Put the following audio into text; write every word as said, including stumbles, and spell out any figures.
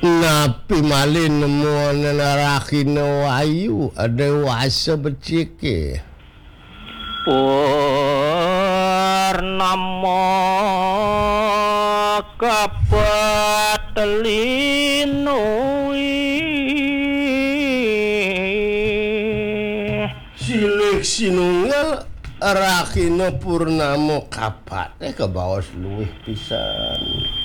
Napi malin nemu narakino ayu ada wasa becike. Purnama kapatelinoi Silik sinunggal rakino purnama kapate ke bawas luwih pisan.